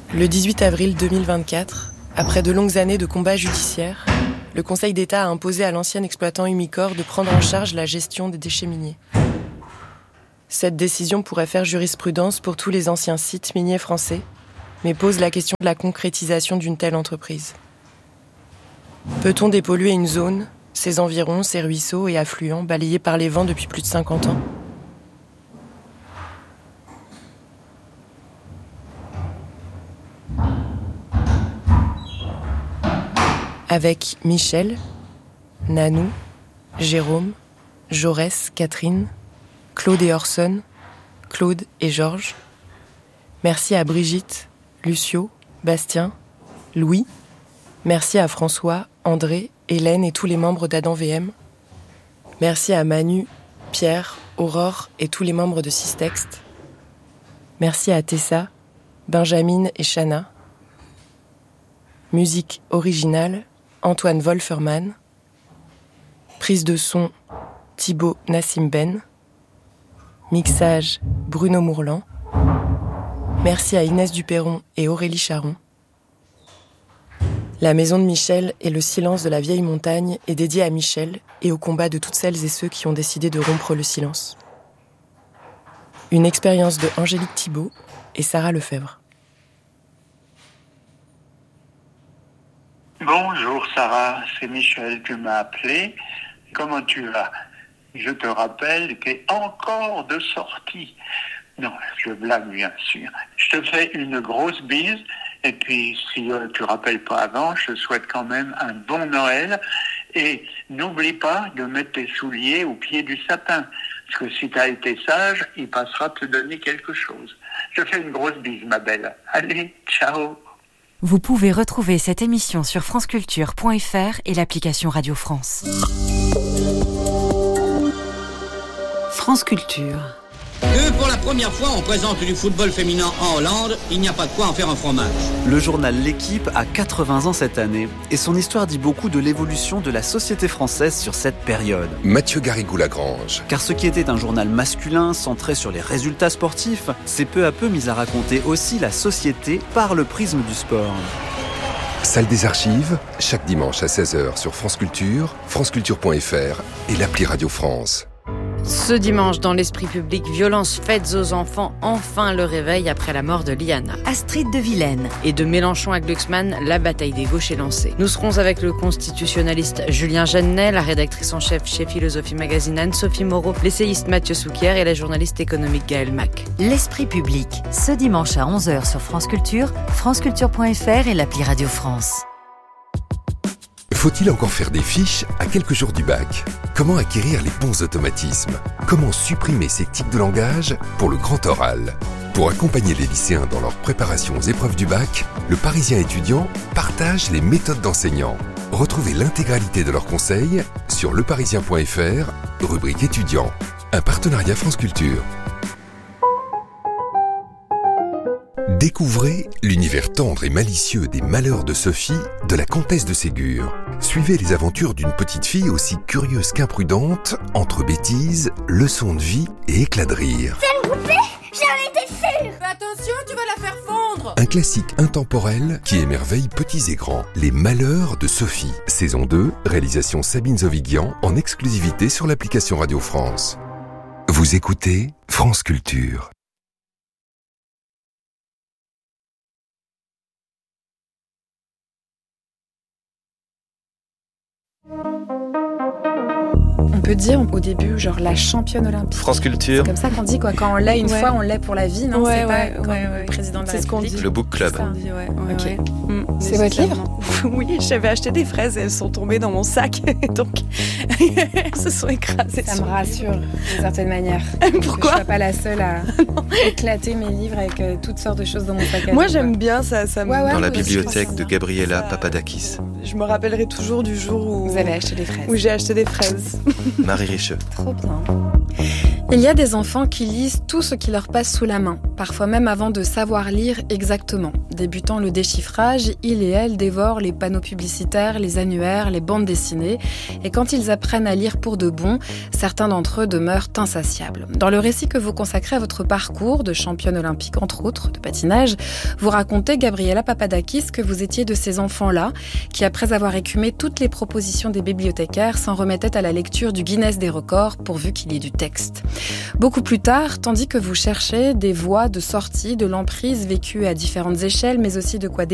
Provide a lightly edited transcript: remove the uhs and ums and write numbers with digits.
Le 18 avril 2024, après de longues années de combats judiciaires, le Conseil d'État a imposé à l'ancien exploitant Umicore de prendre en charge la gestion des déchets miniers. Cette décision pourrait faire jurisprudence pour tous les anciens sites miniers français, mais pose la question de la concrétisation d'une telle entreprise. Peut-on dépolluer une zone, ses environs, ses ruisseaux et affluents balayés par les vents depuis plus de 50 ans ? Avec Michel, Nanou, Jérôme, Jaurès, Catherine, Claude et Orson, Claude et Georges. Merci à Brigitte, Lucio, Bastien, Louis. Merci à François, André, Hélène et tous les membres d'Adam VM. Merci à Manu, Pierre, Aurore et tous les membres de Systexte. Merci à Tessa, Benjamin et Chana. Musique originale, Antoine Wolfermann. Prise de son, Thibaut Nassim-Ben. Mixage, Bruno Mourlan. Merci à Inès Duperron et Aurélie Charon. La maison de Michel et le silence de la vieille montagne est dédiée à Michel et au combat de toutes celles et ceux qui ont décidé de rompre le silence. Une expérience de Angélique Thibault et Sarah Lefebvre. Bonjour Sarah, c'est Michel, tu m'as appelé. Comment tu vas ? Je te rappelle qu'il est encore de sortie. Non, je blague bien sûr. Je te fais une grosse bise. Et puis, si tu ne rappelles pas avant, je te souhaite quand même un bon Noël. Et n'oublie pas de mettre tes souliers au pied du sapin. Parce que si tu as été sage, il passera te donner quelque chose. Je te fais une grosse bise, ma belle. Allez, ciao. Vous pouvez retrouver cette émission sur franceculture.fr et l'application Radio France. France Culture. Que pour la première fois, on présente du football féminin en Hollande, il n'y a pas de quoi en faire un fromage. Le journal L'Équipe a 80 ans cette année et son histoire dit beaucoup de l'évolution de la société française sur cette période. Mathieu Garrigou-Lagrange. Car ce qui était un journal masculin centré sur les résultats sportifs, s'est peu à peu mis à raconter aussi la société par le prisme du sport. Salle des archives, chaque dimanche à 16h sur France Culture, franceculture.fr et l'appli Radio France. Ce dimanche, dans l'esprit public, violences faites aux enfants, enfin le réveil après la mort de Liana. Astrid de Vilaine. Et de Mélenchon à Glucksmann, la bataille des gauches est lancée. Nous serons avec le constitutionnaliste Julien Jeannet, la rédactrice en chef chez Philosophie Magazine Anne-Sophie Moreau, l'essayiste Mathieu Souquier et la journaliste économique Gaëlle Mac. L'esprit public, ce dimanche à 11h sur France Culture, franceculture.fr et l'appli Radio France. Faut-il encore faire des fiches à quelques jours du bac ? Comment acquérir les bons automatismes ? Comment supprimer ces tics de langage pour le grand oral ? Pour accompagner les lycéens dans leur préparation aux épreuves du bac, le Parisien étudiant partage les méthodes d'enseignants. Retrouvez l'intégralité de leurs conseils sur leparisien.fr, rubrique étudiants. Un partenariat France Culture. Découvrez l'univers tendre et malicieux des malheurs de Sophie de la comtesse de Ségur. Suivez les aventures d'une petite fille aussi curieuse qu'imprudente, entre bêtises, leçons de vie et éclats de rire. C'est une poupée ? J'en étais sûre ! Fais attention, tu vas la faire fondre ! Un classique intemporel qui émerveille petits et grands. Les malheurs de Sophie. Saison 2, réalisation Sabine Zovigian, en exclusivité sur l'application Radio France. Vous écoutez France Culture. On peut dire au début, genre la championne olympique. France Culture. C'est comme ça qu'on dit quoi. Quand on l'est une fois, on l'est pour la vie, non ? Ouais, c'est ouais, pas comme ouais. président de la C'est ce qu'on République. dit. Le Book Club. C'est ce qu'on dit, ouais, Ok. C'est votre livre ? Oui, j'avais acheté des fraises et elles sont tombées dans mon sac. Donc, elles se sont écrasées. Ça me rassure d'une certaine manière. Pourquoi ? Que je sois pas la seule à éclater mes livres avec toutes sortes de choses dans mon sac à dos. Moi, j'aime bien ça. Me... Ouais, Dans la ouais, bibliothèque je de Gabriela Papadakis. Je me rappellerai toujours du jour où... Vous avez acheté des fraises. Où j'ai acheté des fraises. Marie Richeux. Trop bien. Il y a des enfants qui lisent tout ce qui leur passe sous la main, parfois même avant de savoir lire exactement. Débutant le déchiffrage, ils et elles dévorent les panneaux publicitaires, les annuaires, les bandes dessinées. Et quand ils apprennent à lire pour de bon, certains d'entre eux demeurent insatiables. Dans le récit que vous consacrez à votre parcours de championne olympique, entre autres, de patinage, vous racontez, Gabriela Papadakis, que vous étiez de ces enfants-là qui, après avoir écumé toutes les propositions des bibliothécaires, s'en remettaient à la lecture du Guinness des records pourvu qu'il y ait du texte. Beaucoup plus tard, tandis que vous cherchez des voies de sortie de l'emprise vécue à différentes échelles, mais aussi de quoi